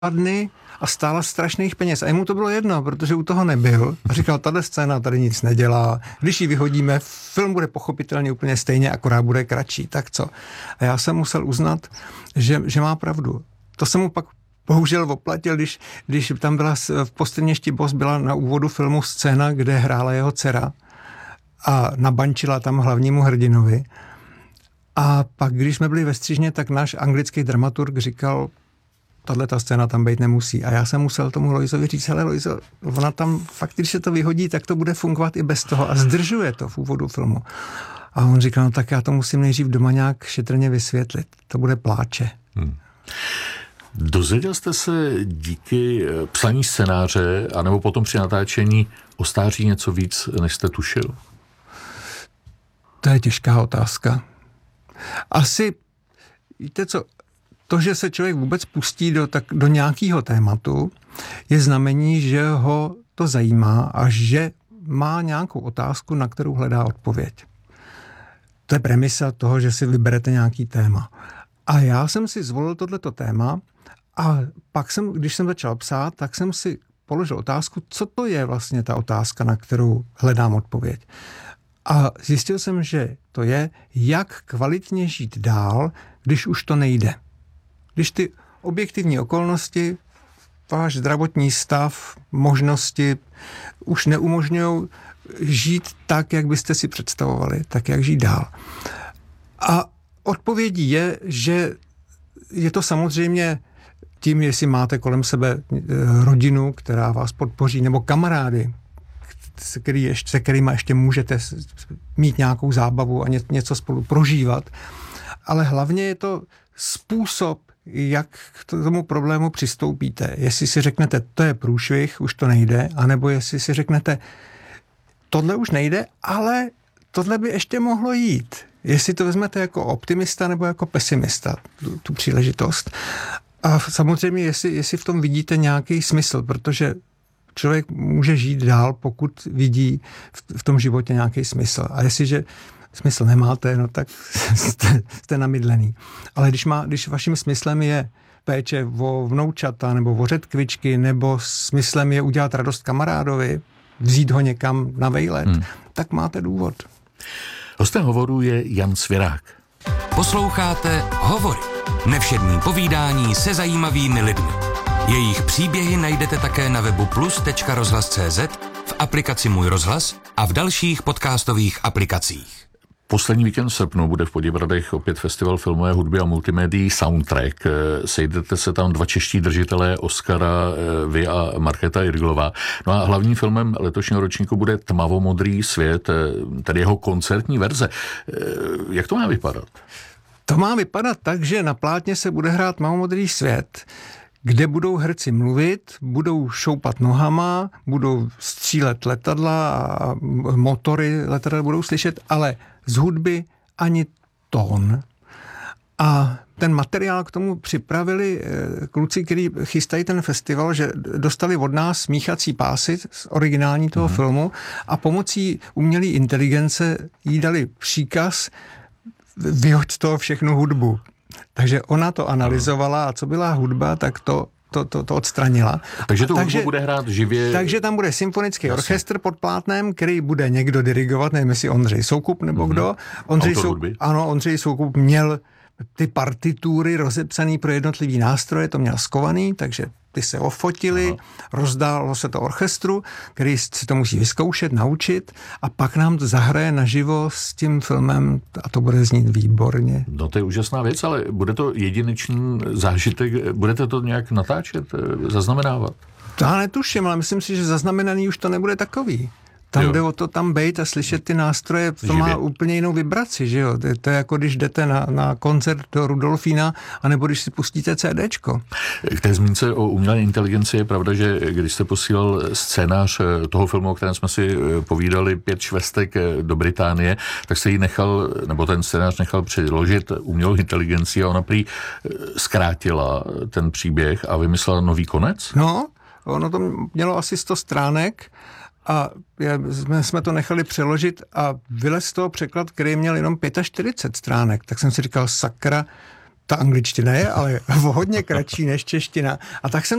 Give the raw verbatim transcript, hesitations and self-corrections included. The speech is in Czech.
dny a stála strašných peněz. A jemu to bylo jedno, protože u toho nebyl. A říkal, tato scéna tady nic nedělá. Když ji vyhodíme, film bude pochopitelně úplně stejně, akorát bude kratší. Tak co? A já jsem musel uznat, že, že má pravdu. To jsem mu pak bohužel oplatil, když, když tam byla v Postředněšti boss byla na úvodu filmu scéna, kde hrála jeho dcera a nabančila tam hlavnímu hrdinovi. A pak, když jsme byli ve střižně, tak náš anglický dramaturg říkal, tahle ta scéna tam být nemusí. A já jsem musel tomu Loisovi říct, hele Loiso, ona tam fakt, když se to vyhodí, tak to bude fungovat i bez toho a zdržuje to v úvodu filmu. A on říkal, no tak já to musím nejdřív doma nějak šetrně vysvětlit. To bude pláče. Hmm. Dozvěděl jste se díky psaní scénáře anebo potom při natáčení o stáří něco víc, než jste tušil? To je těžká otázka. Asi, víte co, to, že se člověk vůbec pustí do, tak, do nějakého tématu, je znamení, že ho to zajímá a že má nějakou otázku, na kterou hledá odpověď. To je premisa toho, že si vyberete nějaký téma. A já jsem si zvolil tohleto téma a pak jsem, když jsem začal psát, tak jsem si položil otázku, co to je vlastně ta otázka, na kterou hledám odpověď. A zjistil jsem, že to je, jak kvalitně žít dál, když už to nejde. Když ty objektivní okolnosti, váš zdravotní stav, možnosti už neumožňují žít tak, jak byste si představovali, tak jak žít dál. A odpovědí je, že je to samozřejmě tím, jestli máte kolem sebe rodinu, která vás podpoří, nebo kamarády, se, který ještě, se kterýma ještě můžete mít nějakou zábavu a ně, něco spolu prožívat. Ale hlavně je to způsob, jak k tomu problému přistoupíte. Jestli si řeknete, to je průšvih, už to nejde, anebo jestli si řeknete, tohle už nejde, ale tohle by ještě mohlo jít. Jestli to vezmete jako optimista nebo jako pesimista, tu, tu příležitost. A samozřejmě, jestli, jestli v tom vidíte nějaký smysl, protože člověk může žít dál, pokud vidí v, v tom životě nějaký smysl. A jestliže smysl nemáte, no tak jste, jste namydlený. Ale když, má, když vaším smyslem je péče o vnoučata nebo o řetkvičky, nebo smyslem je udělat radost kamarádovi, vzít ho někam na vejlet, hmm. tak máte důvod. Hostem hovoru je Jan Svěrák. Posloucháte Hovory. Nevšední povídání se zajímavými lidmi. Jejich příběhy najdete také na webu plus tečka rozhlas tečka cé zet, v aplikaci Můj rozhlas a v dalších podcastových aplikacích. Poslední víkend v srpnu bude v Poděbradech opět festival filmové hudby a multimédií Soundtrack. Sejdete se tam dva čeští držitelé Oscara, vy a Markéta Irglová. No a hlavním filmem letošního ročníku bude Tmavomodrý svět, tedy jeho koncertní verze. Jak to má vypadat? To má vypadat tak, že na plátně se bude hrát Tmavomodrý svět, kde budou herci mluvit, budou šoupat nohama, budou střílet letadla a motory letadla budou slyšet, ale z hudby ani tón. A ten materiál k tomu připravili kluci, kteří chystají ten festival, že dostali od nás smíchací pásy z originální toho mm. filmu a pomocí umělé inteligence jí dali příkaz vyhoď z toho všechnu hudbu. Takže ona to analyzovala a co byla hudba, tak to To, to, to odstranila. Takže tu hudbu bude hrát živě. Takže tam bude symfonický Jasně. orchestr pod plátnem, který bude někdo dirigovat, nevím jestli Ondřej Soukup nebo mm-hmm. kdo. Ondřej Soukup, ano, Ondřej Soukup měl ty partitury rozepsaný pro jednotlivý nástroje, to měl skovaný, takže ty se ofotili, Aha. rozdálo se to orchestru, který si to musí vyzkoušet, naučit a pak nám to zahraje naživo s tím filmem a to bude znít výborně. No to je úžasná věc, ale bude to jedinečný zážitek, budete to nějak natáčet, zaznamenávat? To já netuším, ale myslím si, že zaznamenaný už to nebude takový. Tam jo. jde o to tam bejt a slyšet ty nástroje, to Živě. má úplně jinou vibraci, že jo. To je jako když jdete na, na koncert do Rudolfína, anebo když si pustíte CDčko. K té zmínce o umělé inteligenci je pravda, že když jste posílal scénář toho filmu, o kterém jsme si povídali, Pět švestek do Británie, tak se jí nechal, nebo ten scénář nechal předložit umělou inteligenci a ona prý zkrátila ten příběh a vymyslela nový konec? No, ono to mělo asi sto stránek, a jsme, jsme to nechali přeložit a vylez z toho překlad, který měl jenom čtyřicet pět stránek. Tak jsem si říkal, sakra, ta angličtina je ale hodně kratší než čeština. A tak jsem